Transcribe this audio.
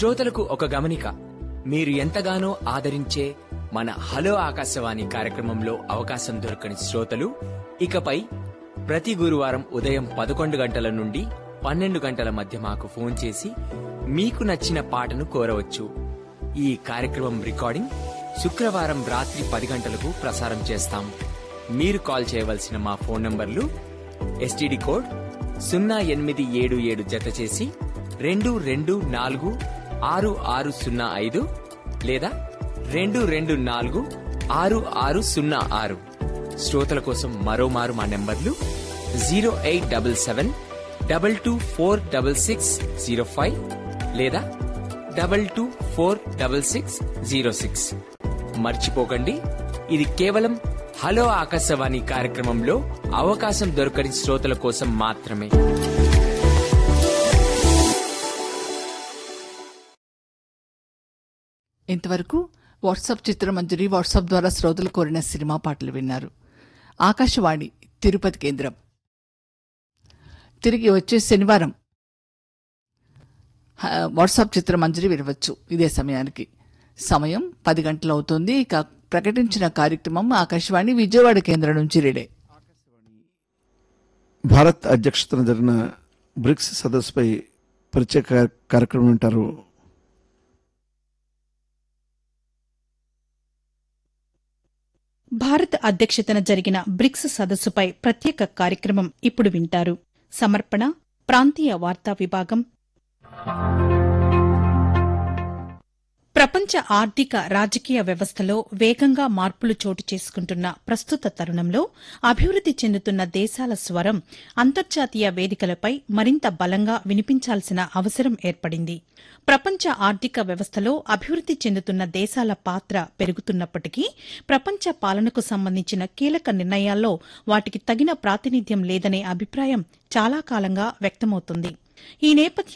శ్రోతలకు ఒక గమనిక. మీరు ఎంతగానో ఆదరించే మన హలో ఆకాశవాణి కార్యక్రమంలో అవకాశం దొరకని శ్రోతలు ఇకపై ప్రతి గురువారం ఉదయం 11 గంటల నుండి 12 గంటల మధ్య మాకు ఫోన్ చేసి మీకు నచ్చిన పాటను కోరవచ్చు. ఈ కార్యక్రమం రికార్డింగ్ శుక్రవారం రాత్రి 10 గంటలకు ప్రసారం చేస్తాం. మీరు కాల్ చేయవలసిన మా ఫోన్ నంబర్లు ఎస్టీడీ కోడ్ 0877 జత చేసి 2246605 లేదా 2246606. శ్రోతల కోసం మరోమారు మా నెంబర్లు 087722466605 లేదా 22466606. మర్చిపోకండి, ఇది కేవలం హలో ఆకాశవాణి కార్యక్రమంలో అవకాశం దొరకని శ్రోతల కోసం మాత్రమే. ఇంతవరకు వాట్సాప్ చిత్రమంజరి వాట్సాప్ ద్వారా శ్రోతలు కోరిన సినిమా పాటలు విన్నారు. ఆకాశవాణి తిరుపతి కేంద్రం. తిరిగి వచ్చే శనివారం వాట్సాప్ చిత్రమంజరి వినవచ్చు ఇదే సమయానికి. సమయం 10 గంటలు అవుతుంది. ఇక ప్రకటించిన కార్యక్రమం ఆకాశవాణి విజయవాడ కేంద్రం నుంచి రిలే. భారత్ అధ్యక్షతన జరిగిన బ్రిక్స్ సదస్సుపై ప్రత్యేక కార్యక్రమం వింటారు. భారత్ అధ్యక్షతన జరిగిన బ్రిక్స్ సదస్సుపై ప్రత్యేక కార్యక్రమం ఇప్పుడు వింటారు. సమర్పణ ప్రాంతీయ వార్తా విభాగం. ప్రపంచ ఆర్థిక రాజకీయ వ్యవస్థలో వేగంగా మార్పులు చోటు చేసుకుంటున్న ప్రస్తుత తరుణంలో అభివృద్ది చెందుతున్న దేశాల స్వరం అంతర్జాతీయ వేదికలపై మరింత బలంగా వినిపించాల్సిన అవసరం ఏర్పడింది. ప్రపంచ ఆర్థిక వ్యవస్థలో అభివృద్ది చెందుతున్న దేశాల పాత్ర పెరుగుతున్నప్పటికీ ప్రపంచ పాలనకు సంబంధించిన కీలక నిర్ణయాల్లో వాటికి తగిన ప్రాతినిధ్యం లేదనే అభిప్రాయం చాలా కాలంగా వ్యక్తమవుతుంది. ఈ నేపథ్యం